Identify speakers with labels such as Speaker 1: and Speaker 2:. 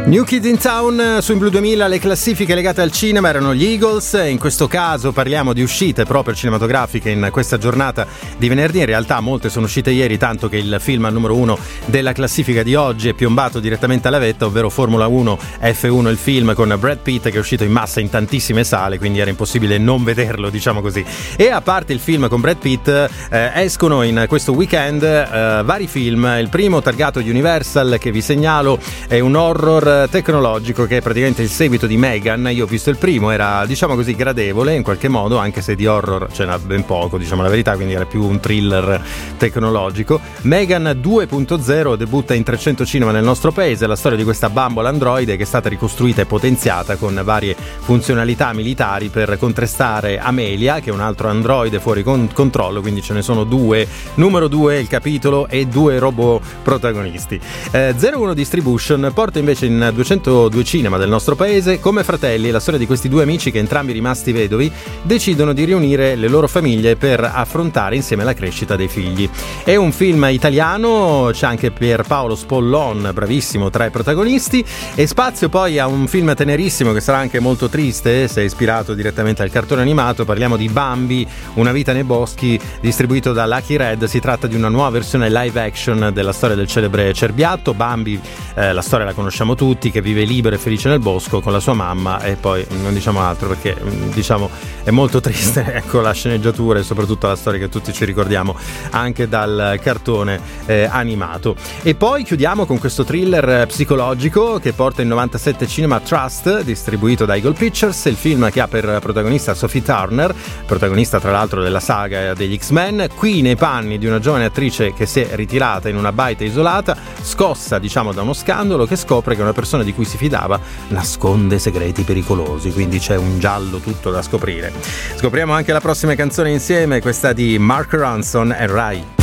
Speaker 1: New Kids in Town su In Blue 2000. Le classifiche legate al cinema erano gli Eagles. In questo caso parliamo di uscite proprio cinematografiche in questa giornata di venerdì. In realtà molte sono uscite ieri, tanto che il film al numero 1 della classifica di oggi è piombato direttamente alla vetta, ovvero Formula 1 F1, il film con Brad Pitt, che è uscito in massa in tantissime sale, quindi era impossibile non vederlo, diciamo così. E a parte il film con Brad Pitt, escono in questo weekend vari film. Il primo, targato Universal, che vi segnalo, è un horror tecnologico che è praticamente il seguito di Megan. Io ho visto il primo, era, diciamo così, gradevole in qualche modo, anche se di horror ce n'ha ben poco, diciamo la verità, quindi era più un thriller tecnologico. Megan 2.0 debutta in 300 cinema nel nostro paese. La storia di questa bambola androide che è stata ricostruita e potenziata con varie funzionalità militari per contrastare Amelia, che è un altro androide fuori controllo, quindi ce ne sono due. Numero 2 il capitolo e 2 robot protagonisti. 01 Distribution porta invece in 202 cinema del nostro paese Come Fratelli, la storia di questi due amici che, entrambi rimasti vedovi, decidono di riunire le loro famiglie per affrontare insieme la crescita dei figli. È un film italiano, c'è anche Pierpaolo Spollon, bravissimo, tra i protagonisti, e spazio poi a un film tenerissimo che sarà anche molto triste se è ispirato direttamente al cartone animato. Parliamo di Bambi, Una vita nei boschi, distribuito da Lucky Red. Si tratta di una nuova versione live action della storia del celebre cerbiatto. Bambi, la storia la conosciamo tutti, che vive libero e felice nel bosco con la sua mamma, e poi non diciamo altro perché diciamo è molto triste, ecco, la sceneggiatura e soprattutto la storia che tutti ci ricordiamo anche dal cartone animato. E poi chiudiamo con questo thriller psicologico che porta in 97 cinema Trust, distribuito da Eagle Pictures. Il film che ha per protagonista Sophie Turner, protagonista tra l'altro della saga degli X-Men, qui nei panni di una giovane attrice che si è ritirata in una baita isolata, scossa diciamo da uno scandalo, che scopre che una persona di cui si fidava nasconde segreti pericolosi, quindi c'è un giallo tutto da scoprire. Scopriamo anche la prossima canzone insieme, questa di Mark Ronson e Rai.